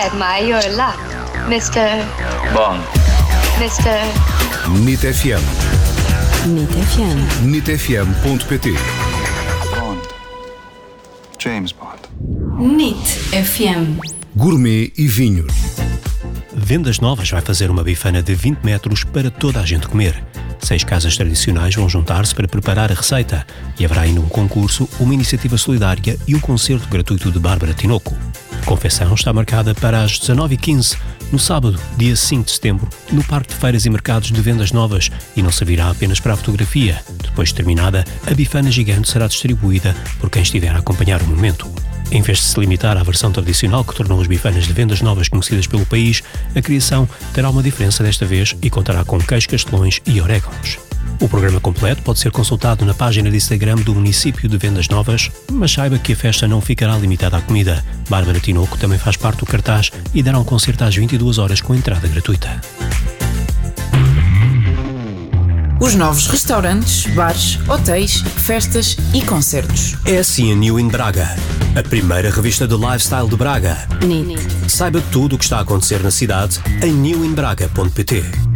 I admire your luck, Mr. Bond. Mr. NIT FM. NIT FM. NITfm.pt. Bond. James Bond. NIT FM. Gourmet e vinhos. Vendas Novas vai fazer uma bifana de 20 metros para toda a gente comer. 6 casas tradicionais vão juntar-se para preparar a receita e haverá ainda um concurso, uma iniciativa solidária e um concerto gratuito de Bárbara Tinoco. A confecção está marcada para as 19h15, no sábado, dia 5 de setembro, no Parque de Feiras e Mercados de Vendas Novas, e não servirá apenas para a fotografia. Depois de terminada, a bifana gigante será distribuída por quem estiver a acompanhar o momento. Em vez de se limitar à versão tradicional que tornou as bifanas de Vendas Novas conhecidas pelo país, a criação terá uma diferença desta vez e contará com queijos castelões e orégãos. O programa completo pode ser consultado na página de Instagram do município de Vendas Novas, mas saiba que a festa não ficará limitada à comida. Bárbara Tinoco também faz parte do cartaz e dará um concerto às 22 horas com entrada gratuita. Os novos restaurantes, bares, hotéis, festas e concertos. É assim a New in Braga, a primeira revista de lifestyle de Braga. NIT. Saiba tudo o que está a acontecer na cidade em newinbraga.pt.